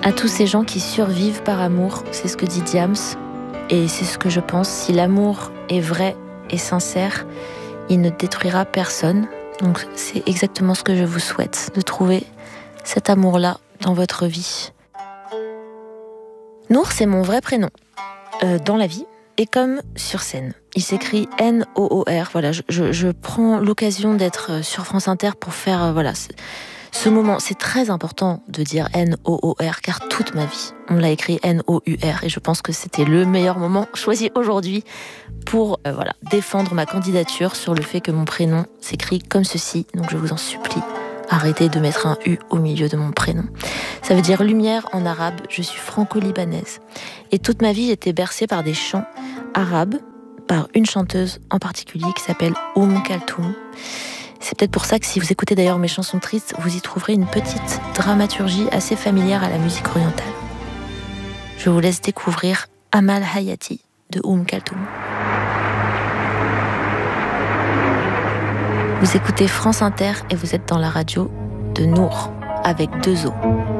À tous ces gens qui survivent par amour, c'est ce que dit Diams, et c'est ce que je pense. Si l'amour est vrai et sincère, il ne détruira personne. Donc c'est exactement ce que je vous souhaite, de trouver cet amour-là dans votre vie. Nour, c'est mon vrai prénom, dans la vie et comme sur scène. Il s'écrit N-O-O-R. Voilà, je prends l'occasion d'être sur France Inter pour faire ce moment. C'est très important de dire N-O-O-R, car toute ma vie, on l'a écrit N-O-U-R, et je pense que c'était le meilleur moment choisi aujourd'hui pour défendre ma candidature sur le fait que mon prénom s'écrit comme ceci. Donc je vous en supplie, arrêtez de mettre un U au milieu de mon prénom. Ça veut dire lumière en arabe. Je suis franco-libanaise. Et toute ma vie, j'étais bercée par des chants arabes, par une chanteuse en particulier qui s'appelle Kalthoum. C'est peut-être pour ça que si vous écoutez d'ailleurs mes chansons tristes, vous y trouverez une petite dramaturgie assez familière à la musique orientale. Je vous laisse découvrir Amal Hayati de Kalthoum. Vous écoutez France Inter et vous êtes dans la radio de Nour avec 2 O.